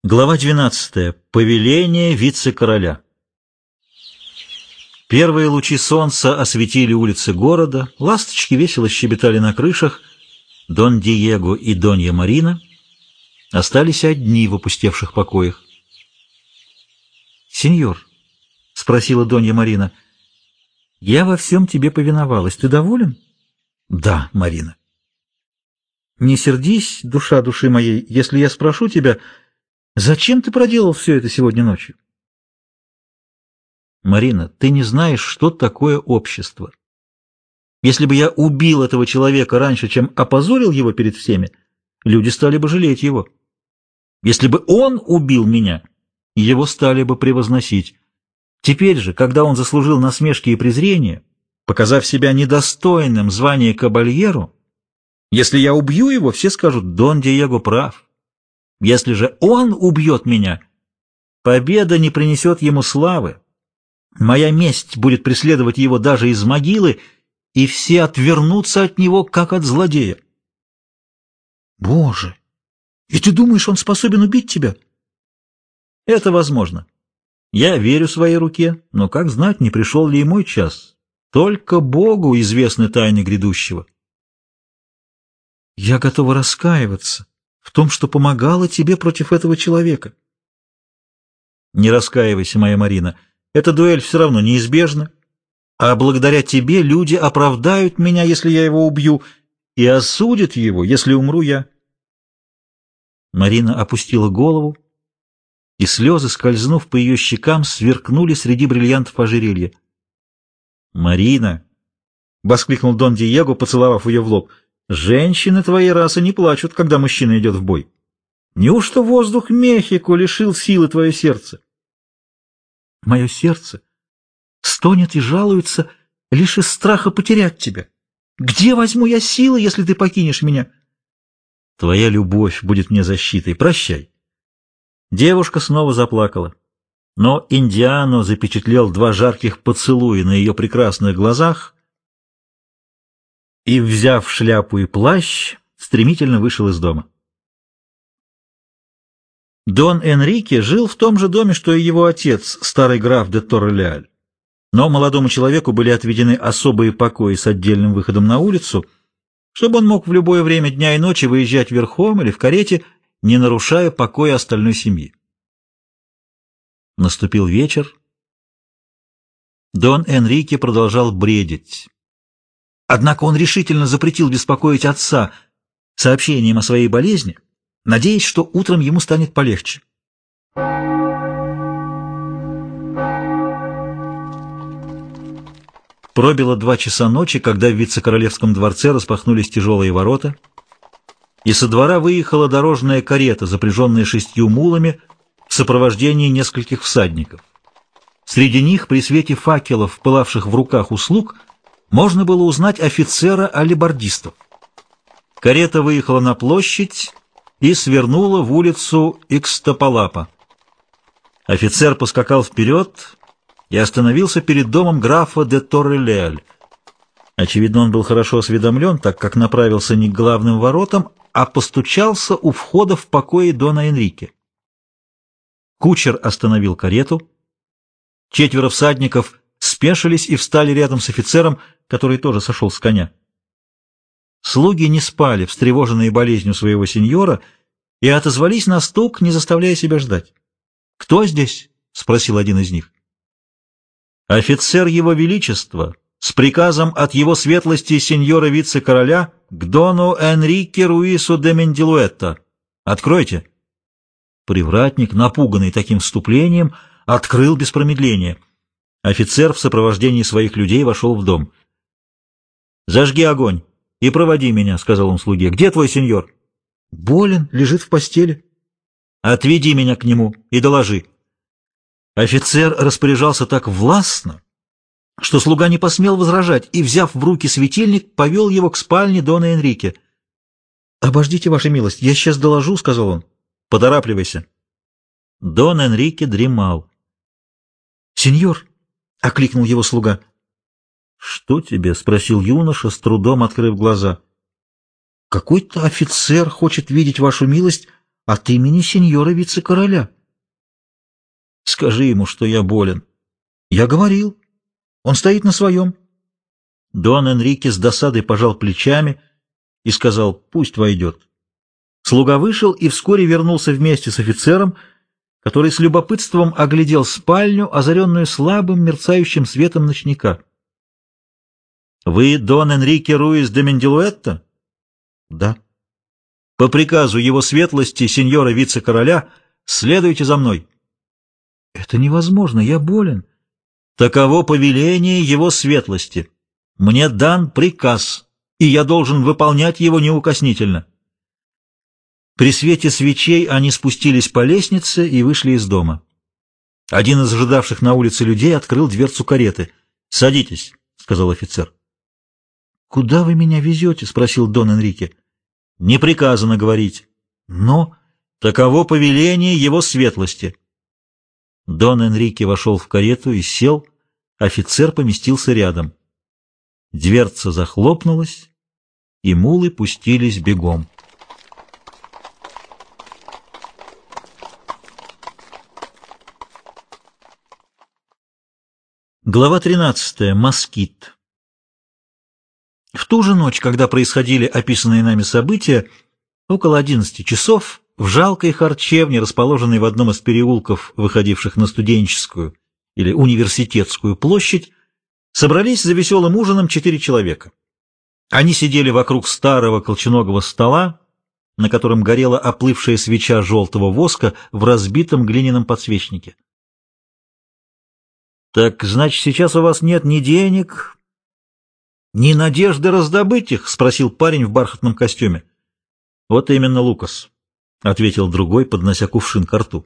Глава 12. Повеление вице-короля. Первые лучи солнца осветили улицы города, ласточки весело щебетали на крышах. Дон Диего и Донья Марина остались одни в опустевших покоях. «Сеньор», — спросила Донья Марина, — «я во всем тебе повиновалась. Ты доволен?» «Да, Марина». «Не сердись, душа души моей, если я спрошу тебя, зачем ты проделал все это сегодня ночью?» «Марина, ты не знаешь, что такое общество. Если бы я убил этого человека раньше, чем опозорил его перед всеми, люди стали бы жалеть его. Если бы он убил меня, его стали бы превозносить. Теперь же, когда он заслужил насмешки и презрение, показав себя недостойным звания кабальеру, если я убью его, все скажут: Дон Диего прав. Если же он убьет меня, победа не принесет ему славы. Моя месть будет преследовать его даже из могилы, и все отвернутся от него, как от злодея». «Боже! И ты думаешь, он способен убить тебя?» «Это возможно. Я верю своей руке, но как знать, не пришел ли и мой час. Только Богу известны тайны грядущего». «Я готова раскаиваться в том, что помогала тебе против этого человека». «Не раскаивайся, моя Марина. Эта дуэль все равно неизбежна, а благодаря тебе люди оправдают меня, если я его убью, и осудят его, если умру я». Марина опустила голову, и слезы, скользнув по ее щекам, сверкнули среди бриллиантов ожерелья. «Марина!» — воскликнул Дон Диего, поцеловав ее в лоб. «Женщины твоей расы не плачут, когда мужчина идет в бой. Неужто воздух Мехико лишил силы твое сердце?» «Мое сердце стонет и жалуется лишь из страха потерять тебя. Где возьму я силы, если ты покинешь меня?» «Твоя любовь будет мне защитой. Прощай». Девушка снова заплакала, но Индиано запечатлел два жарких поцелуя на ее прекрасных глазах и, взяв шляпу и плащ, стремительно вышел из дома. Дон Энрике жил в том же доме, что и его отец, старый граф де Торре-Леаль. Но молодому человеку были отведены особые покои с отдельным выходом на улицу, чтобы он мог в любое время дня и ночи выезжать верхом или в карете, не нарушая покоя остальной семьи. Наступил вечер. Дон Энрике продолжал бредить. Однако он решительно запретил беспокоить отца сообщением о своей болезни, надеясь, что утром ему станет полегче. Пробило 2 часа ночи, когда в вице-королевском дворце распахнулись тяжелые ворота, и со двора выехала дорожная карета, запряженная 6 мулами, в сопровождении нескольких всадников. Среди них, при свете факелов, пылавших в руках у слуг, можно было узнать офицера-алибардистов. Карета выехала на площадь и свернула в улицу Икстапалапа. Офицер поскакал вперед и остановился перед домом графа де Торре-Леаль. Очевидно, он был хорошо осведомлен, так как направился не к главным воротам, а постучался у входа в покои дона Энрике. Кучер остановил карету. 4 всадников спешились и встали рядом с офицером, который тоже сошел с коня. Слуги не спали, встревоженные болезнью своего сеньора, и отозвались на стук, не заставляя себя ждать. «Кто здесь?» — спросил один из них. «Офицер его величества, с приказом от его светлости сеньора вице-короля к дону Энрике Руису де Мендилуэтто. Откройте». Привратник, напуганный таким вступлением, открыл без промедления. Офицер в сопровождении своих людей вошел в дом. «Зажги огонь и проводи меня», — сказал он слуге. «Где твой сеньор?» «Болен, лежит в постели». «Отведи меня к нему и доложи». Офицер распоряжался так властно, что слуга не посмел возражать и, взяв в руки светильник, повел его к спальне дона Энрике. «Обождите, ваша милость, я сейчас доложу», — сказал он. «Поторапливайся». Дон Энрике дремал. «Сеньор!» — окликнул его слуга. «Что тебе?» — спросил юноша, с трудом открыв глаза. «Какой-то офицер хочет видеть вашу милость от имени сеньора вице-короля. Скажи ему, что я болен. Я говорил. Он стоит на своем. Дон Энрике с досадой пожал плечами и сказал: пусть войдет. Слуга вышел и вскоре вернулся вместе с офицером, который с любопытством оглядел спальню, озаренную слабым мерцающим светом ночника. «Вы Дон Энрике Руис де Менделуэтто?» «Да». «По приказу его светлости, сеньора вице-короля, следуйте за мной». «Это невозможно, я болен». «Таково повеление его светлости. Мне дан приказ, и я должен выполнять его неукоснительно». При свете свечей они спустились по лестнице и вышли из дома. Один из ожидавших на улице людей открыл дверцу кареты. «Садитесь», — сказал офицер. «Куда вы меня везете?» — спросил Дон Энрике. «Не приказано говорить, но таково повеление его светлости». Дон Энрике вошел в карету и сел, офицер поместился рядом. Дверца захлопнулась, и мулы пустились бегом. Глава 13. Москит. В ту же ночь, когда происходили описанные нами события, около 11 часов, в жалкой харчевне, расположенной в одном из переулков, выходивших на Студенческую или Университетскую площадь, собрались за веселым ужином 4 человека. Они сидели вокруг старого колченогого стола, на котором горела оплывшая свеча желтого воска в разбитом глиняном подсвечнике. «Так, значит, сейчас у вас нет ни денег, ни надежды раздобыть их?» — спросил парень в бархатном костюме. «Вот именно, Лукас», — ответил другой, поднося кувшин ко рту.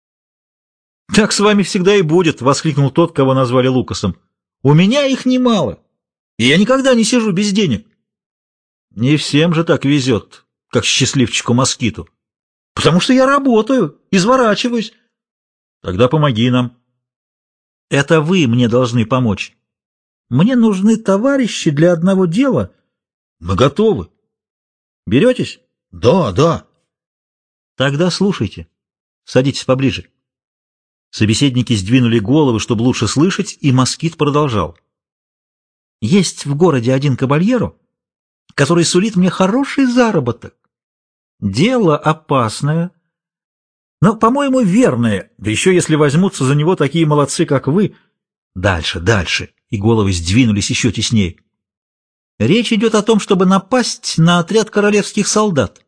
«Так с вами всегда и будет», — воскликнул тот, кого назвали Лукасом. «У меня их немало, и я никогда не сижу без денег». «Не всем же так везет, как счастливчику Москиту». «Потому что я работаю, изворачиваюсь». «Тогда помоги нам». «Это вы мне должны помочь. Мне нужны товарищи для одного дела». «Мы готовы». «Беретесь?» «Да, да». «Тогда слушайте. Садитесь поближе». Собеседники сдвинули головы, чтобы лучше слышать, и Москит продолжал. «Есть в городе один кабальеро, который сулит мне хороший заработок. Дело опасное, но, по-моему, верное, да еще если возьмутся за него такие молодцы, как вы». «Дальше, дальше», и головы сдвинулись еще теснее. «Речь идет о том, чтобы напасть на отряд королевских солдат».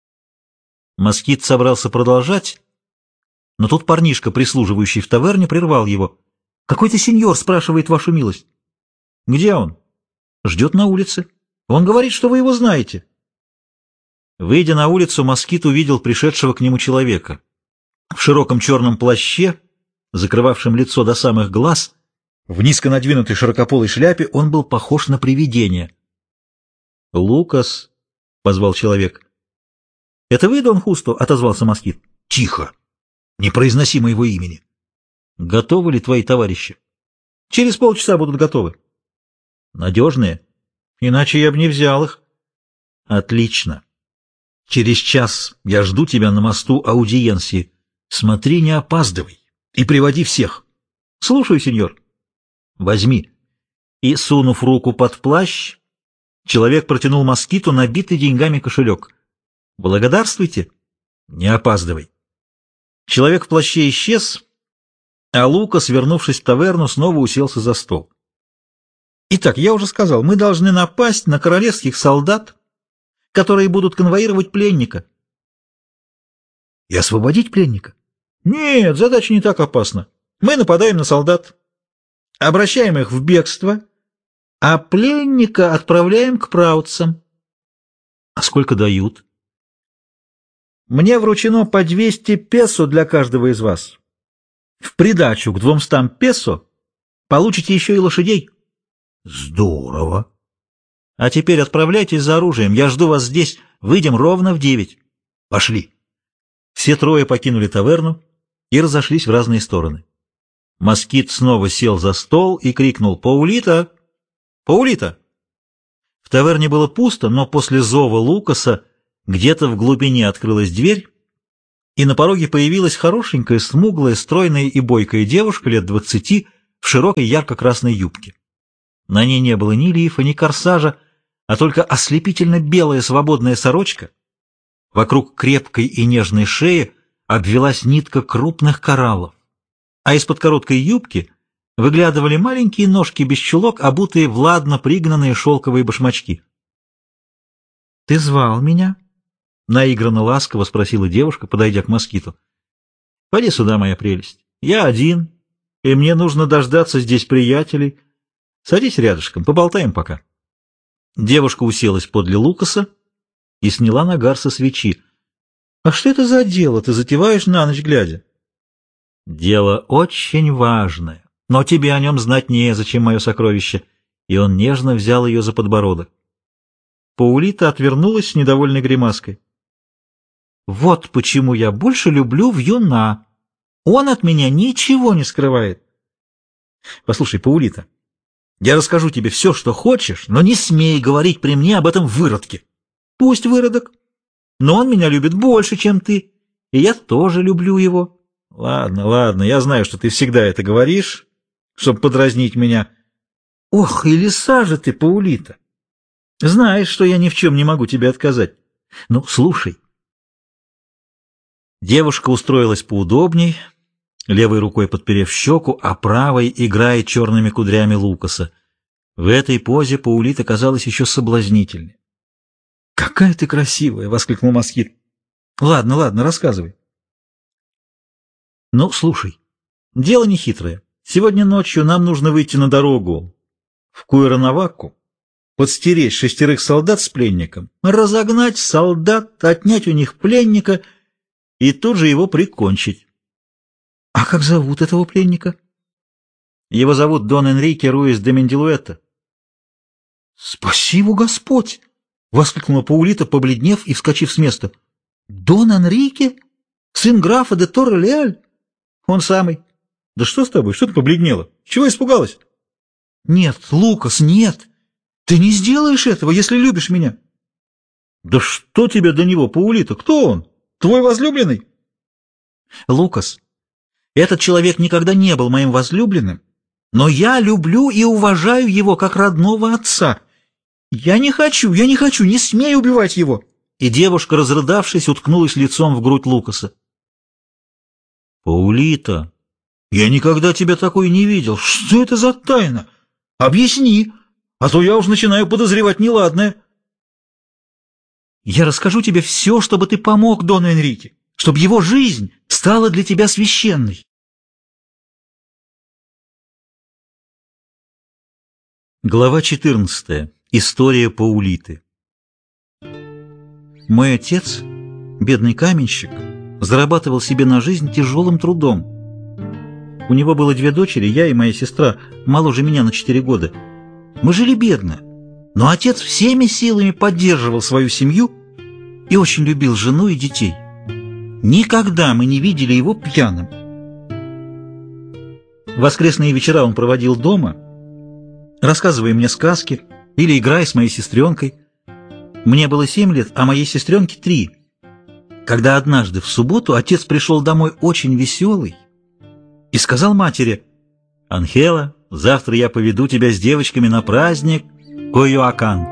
Москит собрался продолжать, но тут парнишка, прислуживающий в таверне, прервал его. «Какой-то сеньор спрашивает вашу милость». «Где он?» «Ждет на улице. Он говорит, что вы его знаете». Выйдя на улицу, Москит увидел пришедшего к нему человека. В широком черном плаще, закрывавшем лицо до самых глаз, в низко надвинутой широкополой шляпе, он был похож на привидение. «Лукас», — позвал человек. «Это вы, Дон Хусто?» — отозвался Москит. «Тихо! Не произноси моего имени». «Готовы ли твои товарищи?» «Через полчаса будут готовы». «Надежные? Иначе я бы не взял их». «Отлично. Через час я жду тебя на мосту аудиенции. Смотри, не опаздывай, и приводи всех». «Слушаю, сеньор». «Возьми». И, сунув руку под плащ, человек протянул Москиту набитый деньгами кошелек. «Благодарствуйте. Не опаздывай». Человек в плаще исчез, а Лукас, вернувшись в таверну, снова уселся за стол. «Итак, я уже сказал, мы должны напасть на королевских солдат, которые будут конвоировать пленника». «И освободить пленника?» «Нет, задача не так опасна. Мы нападаем на солдат, обращаем их в бегство, а пленника отправляем к праутцам». «А сколько дают?» «Мне вручено по 200 песо для каждого из вас. В придачу к 200 песо получите еще и лошадей». «Здорово!» «А теперь отправляйтесь за оружием. Я жду вас здесь. Выйдем ровно в 9. Пошли». Все трое покинули таверну и разошлись в разные стороны. Москит снова сел за стол и крикнул: «Паулита! Паулита!» В таверне было пусто, но после зова Лукаса где-то в глубине открылась дверь, и на пороге появилась хорошенькая, смуглая, стройная и бойкая девушка лет 20 в широкой ярко-красной юбке. На ней не было ни лифа, ни корсажа, а только ослепительно белая свободная сорочка. Вокруг крепкой и нежной шеи обвелась нитка крупных кораллов, а из-под короткой юбки выглядывали маленькие ножки без чулок, обутые в ладно пригнанные шелковые башмачки. — Ты звал меня? — наигранно ласково спросила девушка, подойдя к москиту. — Поди сюда, моя прелесть. Я один, и мне нужно дождаться здесь приятелей. Садись рядышком, поболтаем пока. Девушка уселась подле Лукаса и сняла нагар со свечи. — А что это за дело ты затеваешь на ночь глядя? — Дело очень важное, но тебе о нем знать незачем, мое сокровище. И он нежно взял ее за подбородок. Паулита отвернулась с недовольной гримаской. — Вот почему я больше люблю вьюна. Он от меня ничего не скрывает. — Послушай, Паулита, я расскажу тебе все, что хочешь, но не смей говорить при мне об этом выродке. Пусть выродок, но он меня любит больше, чем ты, и я тоже люблю его. Ладно, ладно, я знаю, что ты всегда это говоришь, чтобы подразнить меня. Ох, и лиса же ты, Паулита. Знаешь, что я ни в чем не могу тебе отказать. Ну, слушай. Девушка устроилась поудобней, левой рукой подперев щеку, а правой играя черными кудрями Лукаса. В этой позе Паулита казалась еще соблазнительней. — Какая ты красивая! — воскликнул москит. — Ладно, ладно, рассказывай. — Ну, слушай, дело нехитрое. Сегодня ночью нам нужно выйти на дорогу в Куэранаваку, подстеречь 6 солдат с пленником, разогнать солдат, отнять у них пленника и тут же его прикончить. — А как зовут этого пленника? — Его зовут Дон Энрике Руис де Мендилуэта. — Спасибо, Господь! — воскликнула Паулита, побледнев и вскочив с места. — Дон Энрике? Сын графа де Торре-Леаль? — Он самый. — Да что с тобой? Что ты побледнела? Чего испугалась? — Нет, Лукас, нет! Ты не сделаешь этого, если любишь меня. — Да что тебе до него, Паулита? Кто он? Твой возлюбленный? — Лукас, этот человек никогда не был моим возлюбленным, но я люблю и уважаю его как родного отца. Я не хочу, не смей убивать его. И девушка, разрыдавшись, уткнулась лицом в грудь Лукаса. — Паулита, я никогда тебя такой не видел. Что это за тайна? Объясни, а то я уж начинаю подозревать неладное. — Я расскажу тебе все, чтобы ты помог Дону Энрике, чтобы его жизнь стала для тебя священной. Глава 14. История Паулиты. Мой отец, бедный каменщик, зарабатывал себе на жизнь тяжелым трудом. У него было 2 дочери, я и моя сестра, моложе меня на 4 года. Мы жили бедно, но отец всеми силами поддерживал свою семью и очень любил жену и детей. Никогда мы не видели его пьяным. Воскресные вечера он проводил дома, рассказывая мне сказки или играя с моей сестренкой. Мне было 7 лет, а моей сестренке 3. Когда однажды в субботу отец пришел домой очень веселый и сказал матери: «Анхела, завтра я поведу тебя с девочками на праздник Койоакан».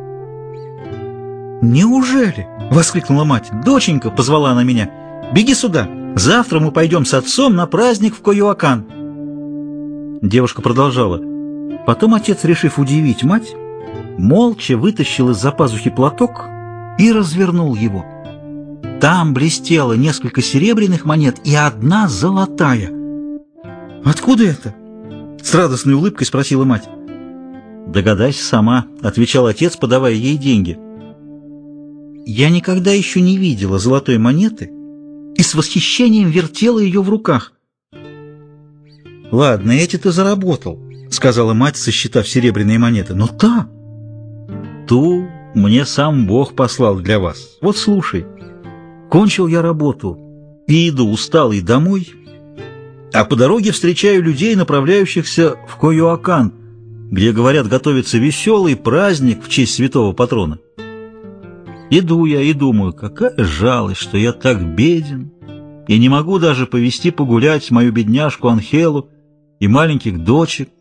«Неужели?» — воскликнула мать. «Доченька», — позвала она меня, — «беги сюда. Завтра мы пойдем с отцом на праздник в Койоакан». Девушка продолжала. Потом отец, решив удивить мать, молча вытащил из-за пазухи платок и развернул его. Там блестело несколько серебряных монет и 1 золотая. «Откуда это?» — с радостной улыбкой спросила мать. «Догадайся сама», — отвечал отец, подавая ей деньги. Я никогда еще не видела золотой монеты и с восхищением вертела ее в руках. «Ладно, эти ты заработал», — сказала мать, сосчитав серебряные монеты. «Но та...» «Ту мне сам Бог послал для вас. Вот слушай. Кончил я работу и иду усталый домой, а по дороге встречаю людей, направляющихся в Койоакан, где, говорят, готовится веселый праздник в честь святого патрона. Иду я и думаю, какая жалость, что я так беден и не могу даже повести погулять мою бедняжку Анхелу и маленьких дочек,